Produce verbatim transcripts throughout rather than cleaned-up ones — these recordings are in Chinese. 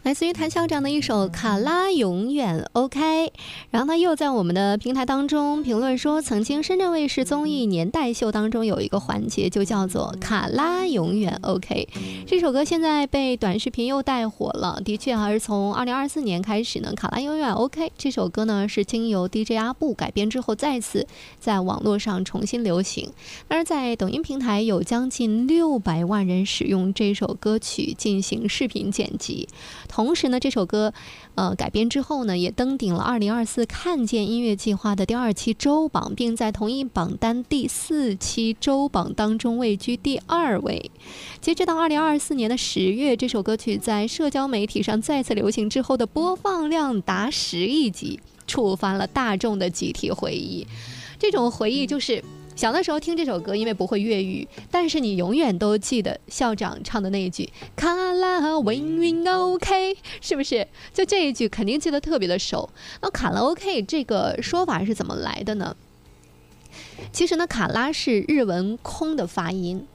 来自于谭校长的一首《卡拉永远 OK》，然后他又在我们的平台当中评论说，曾经深圳卫视综艺年代秀当中有一个环节就叫做卡拉永远 OK， 这首歌现在被短视频又带火了。的确还是从二零二四年开始呢，卡拉永远 OK 这首歌呢是经由 D J 阿布改编之后再次在网络上重新流行，但是在抖音平台有将近六百万人使用这首歌曲进行视频剪辑。同时呢，这首歌呃改编之后呢，也登顶了二零二四看见音乐计划的第二期周榜，并在同一榜单第四期周榜当中位居第二位。截止到二零二四年的十月，这首歌曲在社交媒体上再次流行之后的播放量达十亿级，触发了大众的集体回忆。这种回忆就是小的时候听这首歌，因为不会粤语，但是你永远都记得校长唱的那一句卡拉永远 OK， 是不是？就这一句肯定记得特别的熟。那卡拉 OK 这个说法是怎么来的呢？其实呢，卡拉是日文空的发音，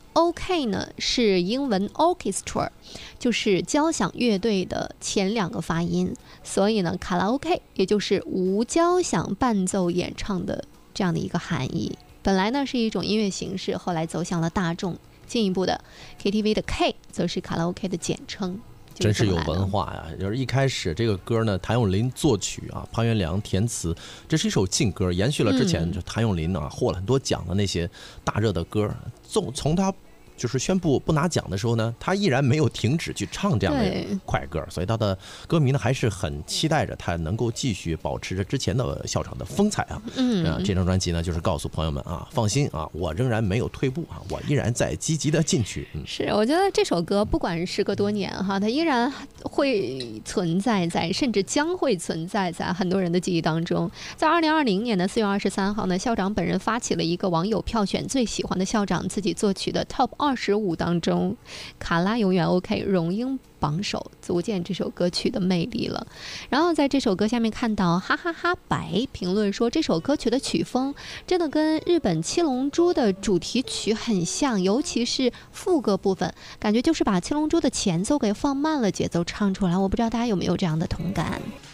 OK 呢是英文 orchestra， 就是交响乐队的前两个发音，所以呢卡拉 OK 也就是无交响伴奏演唱的这样的一个含义。本来呢是一种音乐形式，后来走向了大众，进一步的 K T V 的 K 则是卡拉 OK 的简称。 真是有文化呀！就是一开始这个歌呢，谭咏麟作曲啊，潘元良填词，这是一首劲歌，延续了之前就谭咏麟啊获了很多奖的那些大热的歌。从从他就是宣布不拿奖的时候呢，他依然没有停止去唱这样的快歌，所以他的歌迷呢还是很期待着他能够继续保持着之前的校长的风采啊。嗯，啊，这张专辑呢就是告诉朋友们啊，放心啊，我仍然没有退步啊，我依然在积极的进取。嗯， 是，我觉得这首歌不管时隔多年哈，它依然会存在在，甚至将会存在在很多人的记忆当中。在二零二零年的四月二十三号呢，校长本人发起了一个网友票选最喜欢的校长自己作曲的 Top 二十五当中，卡拉永远 OK 荣膺榜首，足见这首歌曲的魅力了。然后在这首歌下面看到哈哈哈白评论说，这首歌曲的曲风真的跟日本七龙珠的主题曲很像，尤其是副歌部分，感觉就是把七龙珠的前奏给放慢了节奏唱出来。我不知道大家有没有这样的同感。